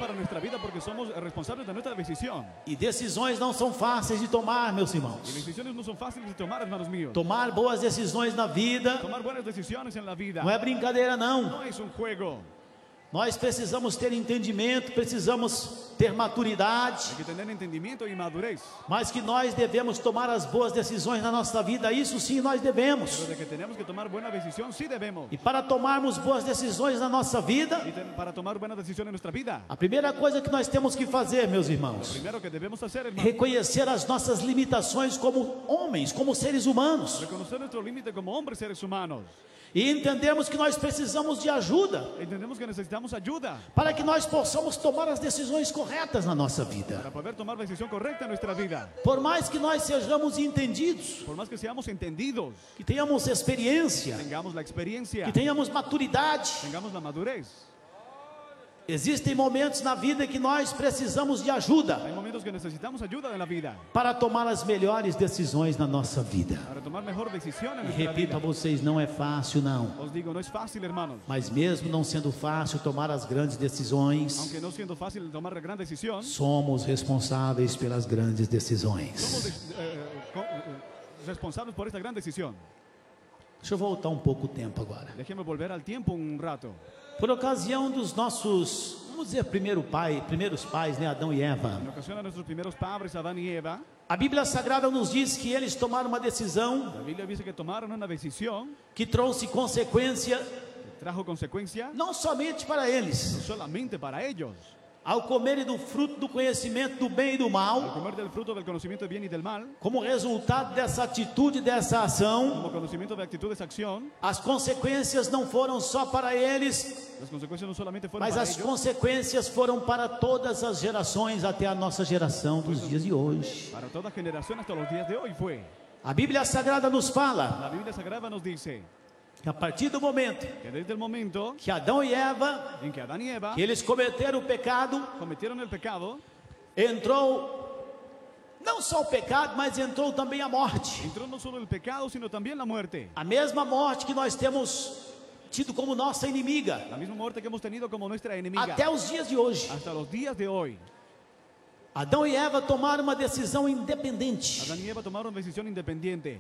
para nuestra vida porque somos responsables de nuestra decisión. E decisões não são fáceis de tomar, meus Y irmãos. decisiones no son fáciles de tomar, hermanos míos. Tomar boas decisões na vida Tomar buenas decisiones en la vida não é brincadeira, não. no es un juego. Nós precisamos ter entendimento, precisamos ter maturidade, Hay que tener entendimiento y madurez. mas que nós devemos tomar as boas decisões na nossa vida, isso sim nós devemos. Pero de que tenemos que tomar buena decisión, sí debemos. E para tomarmos boas decisões na nossa vida, Para tomar buena decisión en nuestra vida, a primeira coisa que nós temos que fazer, meus irmãos, primero que debemos hacer, é hermano, reconhecer as nossas limitações como homens, como seres humanos, reconocer nuestro límite como hombres, seres humanos. e entendermos que nós precisamos de ajuda Entendemos que necesitamos ayuda para que nós possamos tomar as decisões corretas na nossa vida. para poder tomar la decisión correcta en nuestra vida. Por mais que nós sejamos entendidos, Por más que seamos entendidos, que tenhamos experiência, tengamos la experiencia, que tenhamos maturidade, tengamos la madurez. existem momentos na vida que nós precisamos de ajuda Hay momentos que necesitamos ayuda en la vida para tomar as melhores decisões na nossa vida. para tomar mejor decisión en E nuestra repito a vida. vocês, não é fácil não, Os digo, no es fácil, hermanos. mas mesmo não sendo fácil tomar as grandes decisões, Aunque no siendo fácil tomar la gran decisión, somos responsáveis pelas grandes somos decisões. responsables por esta gran decisión. Deixa eu voltar um pouco o tempo agora. Déjeme volver al tiempo un rato. Por ocasião dos nossos, vamos dizer, primeiros pais, né, Adão e Eva, En ocasión a nuestros primeros padres, Adán y Eva, a Bíblia Sagrada nos diz que eles tomaram uma decisão la Biblia dice que tomaron una decisión que trouxe consequência que trajo consecuencia não somente para eles, solamente para ellos. ao comerem do fruto do conhecimento do bem e do Al mal, comer del fruto del conocimiento del bien y del mal, como resultado dessa atitude, dessa ação, como conocimiento de actitud de esa acción, as consequências não foram só para eles, las consecuencias no solamente fueron mas para as ellos, consequências foram para todas as gerações até a nossa geração dos dias de hoje. para toda generación hasta los días de hoy fue. A Bíblia Sagrada nos fala La Biblia Sagrada nos dice que a partir do momento que desde el momento que Adão e Eva, en que Adán y Eva que eles cometeram o pecado, cometieron el pecado, entrou não só o pecado, mas entrou também a morte. entró no solo el pecado, sino también la muerte. A mesma morte que nós temos tido como nossa inimiga La misma muerte que hemos tenido como nuestra enemiga até os dias de hoje. hasta los días de hoy. Adão e Eva tomaram uma decisão independente. Adán y Eva tomaron decisión independiente.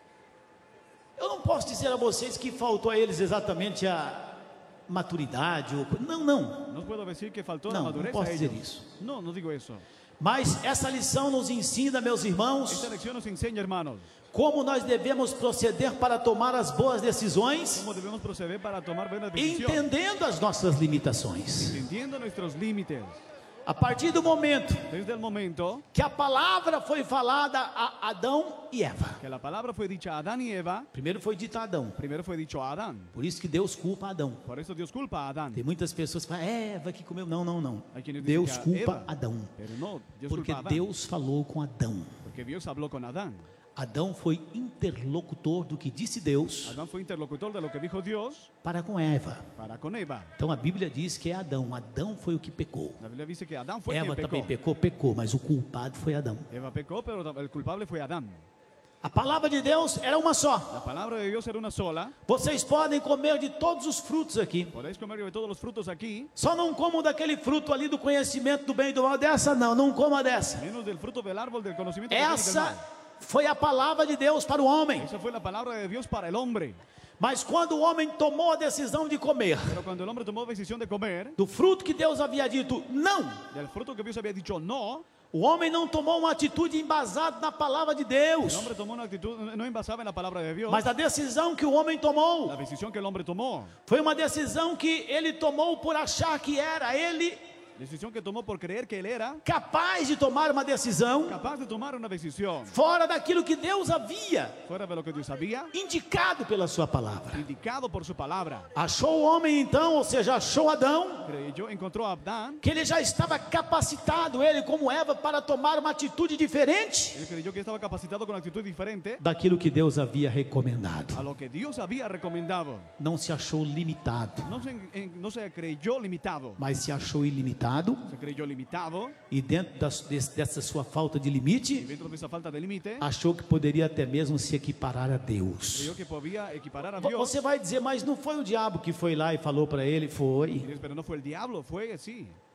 Eu não posso dizer a vocês que faltou a eles exatamente a maturidade. Não. No puedo decir que faltó No, la no madurez puedo a decir ellos. eso. No, no digo eso. Mas essa lição nos ensina, meus irmãos, Esta lección nos enseña, hermanos, como nós devemos proceder para tomar as boas decisões, cómo debemos proceder para tomar buenas decisiones, entendendo as nossas limitações. entendiendo nuestros límites. A partir do momento Desde el momento que a palavra foi falada a Adão e Eva, que la palabra fue dicha a Adán y Eva, primeiro foi dito a Adão, primero fue dicho a Adán. por isso que Deus culpa Adão. Por eso Dios culpa a Adán. Tem muitas pessoas que falam, Eva que comeu. Não. Hay quienes dicen Deus que a culpa Eva, Adão, pero no, Dios porque culpa a Adán. Deus falou com Adão. Porque Dios habló con Adán. Adão foi interlocutor do que disse Deus Adán fue interlocutor de lo que dijo Dios para com Eva. para con Eva. Então a Bíblia diz que é Adão. Adão foi o que pecou. La Biblia dice que Adán fue Eva quien também pecó. pecou, mas o culpado foi Adão. Eva pecó, pero el culpable fue Adán. A palavra de Deus era uma só. La palabra de Dios era una sola. Vocês podem comer de todos os frutos aqui. Podéis comer de todos los frutos aquí, Só não comam daquele fruto ali do conhecimento do bem e do mal. Dessa não coma dessa. menos del fruto del árbol del conocimiento del bien y del Essa mal. foi a palavra de Deus para o homem. Esa fue la palabra de Dios para el hombre. Mas quando o homem tomou a decisão de comer Pero cuando el hombre tomó decisión de comer do fruto que Deus havia dito não, del fruto que Dios había dicho no, o homem não tomou uma atitude embasada na palavra de el Deus, hombre tomó una actitud, no envasaba en la palabra de Dios. mas a decisão que o homem La tomou decisión que el hombre tomó, foi uma decisão que ele tomou por achar que era ele decisión que tomó por creer que él era capaz de tomar uma decisão capaz de tomar una decisión fora daquilo que Deus havia fuera de lo que Dios había indicado pela sua palavra. indicado por su palabra. Achou o homem então, ou seja, achou Adão, Creyó, encontró a Adán, que ele já estava capacitado, ele como Eva, para tomar uma atitude diferente él creyó que estaba capacitado con actitud diferente daquilo que Deus havia recomendado. a lo que Dios había recomendado. Não se achou limitado, No se creyó limitado, mas se achou ilimitado, se creyó limitado, e dentro dessa sua falta de y limite, dentro de esa falta de límite, achou que poderia até mesmo se equiparar a Deus. creyó que podía equiparar a Dios. Você vai dizer, mas não foi o diabo que foi lá e falou para ele? Foi. Pero no fue el diablo, fue sí.